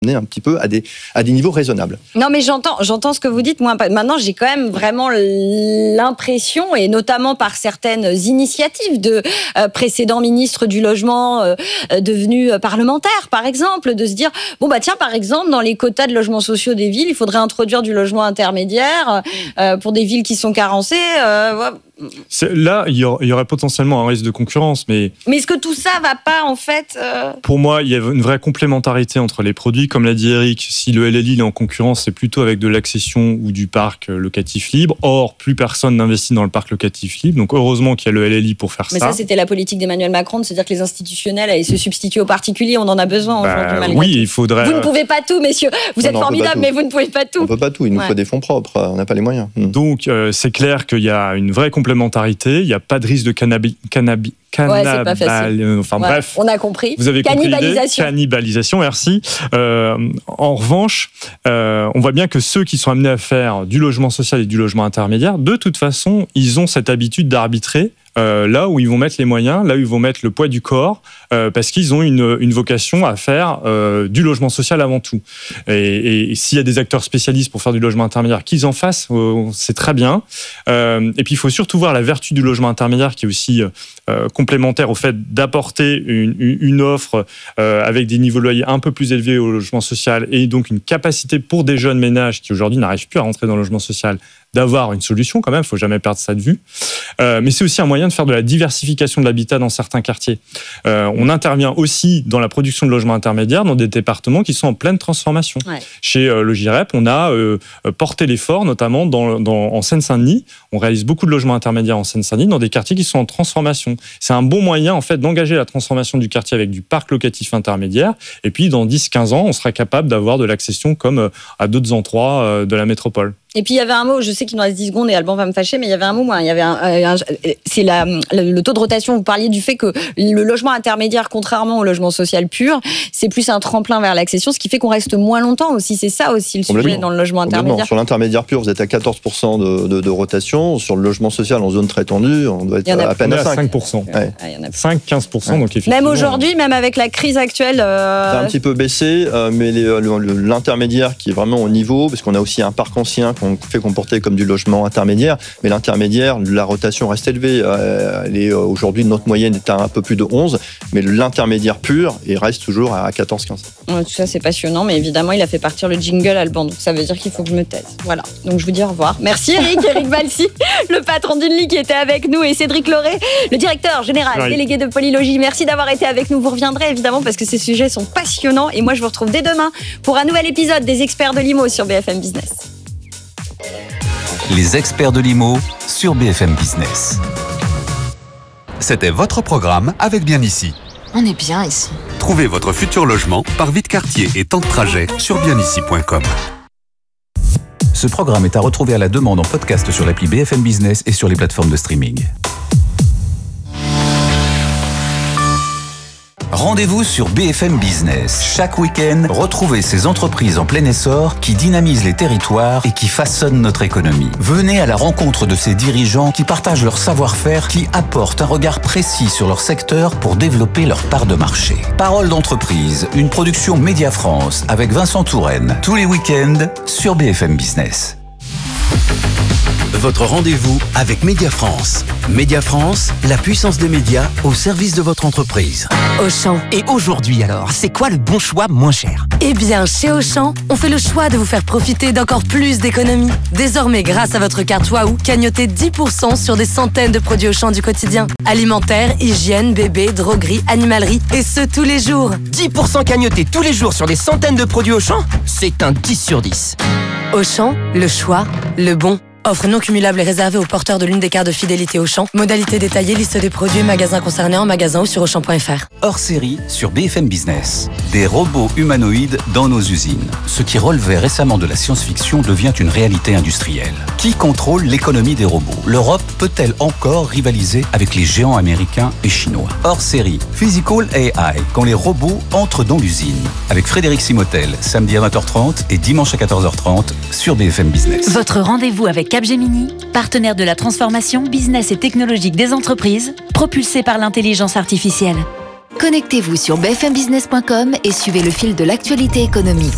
un petit peu à des niveaux raisonnables. Non, mais j'entends ce que vous dites. Moi, maintenant, j'ai quand même vraiment l'impression, et notamment par certaines initiatives de précédents ministres du logement devenus parlementaires, par exemple, de se dire, tiens, par exemple, dans les quotas de logements sociaux des villes, il faudrait introduire du logement intermédiaire pour des villes qui sont carencées. Là, il y aurait potentiellement un risque de concurrence, mais est-ce que tout ça va pas, en fait Pour moi, il y a une vraie complémentarité entre les produits. Comme l'a dit Eric, si le LLI est en concurrence, c'est plutôt avec de l'accession ou du parc locatif libre. Or, plus personne n'investit dans le parc locatif libre. Donc, heureusement qu'il y a le LLI pour faire ça. Mais ça, c'était la politique d'Emmanuel Macron, de se dire que les institutionnels allaient se substituer aux particuliers. On en a besoin aujourd'hui, malgré tout. Il faudrait... Vous ne pouvez pas tout, messieurs. Vous êtes formidables, mais vous ne pouvez pas tout. On ne peut pas tout. Il nous faut des fonds propres. On n'a pas les moyens. Donc, c'est clair qu'il y a une vraie complémentarité. Il n'y a pas de risque de c'est pas facile. Bref. On a compris. Vous avez compris l'idée. Cannibalisation, merci. En revanche, on voit bien que ceux qui sont amenés à faire du logement social et du logement intermédiaire, de toute façon, ils ont cette habitude d'arbitrer là où ils vont mettre les moyens, là où ils vont mettre le poids du corps, parce qu'ils ont une vocation à faire du logement social avant tout. Et s'il y a des acteurs spécialistes pour faire du logement intermédiaire, qu'ils en fassent, c'est très bien. Et puis il faut surtout voir la vertu du logement intermédiaire, qui est aussi complémentaire au fait d'apporter une offre avec des niveaux de loyer un peu plus élevés au logement social, et donc une capacité pour des jeunes ménages qui aujourd'hui n'arrivent plus à rentrer dans le logement social d'avoir une solution quand même, il ne faut jamais perdre ça de vue. Mais c'est aussi un moyen de faire de la diversification de l'habitat dans certains quartiers. On intervient aussi dans la production de logements intermédiaires dans des départements qui sont en pleine transformation. Ouais. Chez le GIREP, on a porté l'effort, notamment en Seine-Saint-Denis. On réalise beaucoup de logements intermédiaires en Seine-Saint-Denis dans des quartiers qui sont en transformation. C'est un bon moyen en fait d'engager la transformation du quartier avec du parc locatif intermédiaire. Et puis dans 10-15 ans, on sera capable d'avoir de l'accession comme à d'autres endroits de la métropole. Et puis il y avait un mot, je sais qu'il nous reste 10 secondes et Alban va me fâcher, mais il y avait un mot, c'est le taux de rotation. Vous parliez du fait que le logement intermédiaire, contrairement au logement social pur, c'est plus un tremplin vers l'accession, ce qui fait qu'on reste moins longtemps aussi. C'est ça aussi le sujet dans le logement intermédiaire. Sur l'intermédiaire pur, vous êtes à 14% de rotation. Sur le logement social en zone très tendue, on doit être à peine à 5%. Ouais. 5-15%. Donc effectivement, même aujourd'hui, même avec la crise actuelle... Ça a un petit peu baissé, mais l'intermédiaire qui est vraiment au niveau, parce qu'on a aussi un parc ancien qu'on fait comporter comme du logement intermédiaire, mais l'intermédiaire, la rotation reste élevée. Aujourd'hui, notre moyenne est à un peu plus de 11, mais l'intermédiaire pur, il reste toujours à 14-15. Ouais, tout ça, c'est passionnant, mais évidemment, il a fait partir le jingle Alban, donc ça veut dire qu'il faut que je me taise. Voilà, donc je vous dis au revoir. Merci Eric Balsi, le patron d'Unli qui était avec nous, et Cédric Lauré, le directeur général délégué de Polylogie. Merci d'avoir été avec nous. Vous reviendrez évidemment parce que ces sujets sont passionnants, et moi je vous retrouve dès demain pour un nouvel épisode des Experts de l'IMO sur BFM Business. Les Experts de l'IMO sur BFM Business. C'était votre programme avec Bien Ici. On est bien ici. Trouvez votre futur logement par vie de quartier et temps de trajet sur bienici.com. Ce programme est à retrouver à la demande en podcast sur l'appli BFM Business et sur les plateformes de streaming. Rendez-vous sur BFM Business. Chaque week-end, retrouvez ces entreprises en plein essor qui dynamisent les territoires et qui façonnent notre économie. Venez à la rencontre de ces dirigeants qui partagent leur savoir-faire, qui apportent un regard précis sur leur secteur pour développer leur part de marché. Parole d'entreprise, une production Média France avec Vincent Touraine. Tous les week-ends sur BFM Business. Votre rendez-vous avec Média France. Média France, la puissance des médias au service de votre entreprise. Auchan. Et aujourd'hui alors, c'est quoi le bon choix moins cher ? Eh bien, chez Auchan, on fait le choix de vous faire profiter d'encore plus d'économies. Désormais, grâce à votre carte Waouh, cagnotez 10% sur des centaines de produits Auchan du quotidien. Alimentaire, hygiène, bébé, droguerie, animalerie, et ce tous les jours. 10% cagnotés tous les jours sur des centaines de produits Auchan ? C'est un 10 sur 10. Auchan, le choix, le bon. Offre non cumulable et réservée aux porteurs de l'une des cartes de fidélité Auchan. Modalité détaillée, liste des produits et magasins concernés en magasin ou sur Auchan.fr. Hors série sur BFM Business. Des robots humanoïdes dans nos usines. Ce qui relevait récemment de la science-fiction devient une réalité industrielle. Qui contrôle l'économie des robots ? L'Europe peut-elle encore rivaliser avec les géants américains et chinois ? Hors série, Physical AI, quand les robots entrent dans l'usine. Avec Frédéric Simotel, samedi à 20h30 et dimanche à 14h30 sur BFM Business. Votre rendez-vous avec Capgemini, partenaire de la transformation business et technologique des entreprises, propulsée par l'intelligence artificielle. Connectez-vous sur bfmbusiness.com et suivez le fil de l'actualité économique.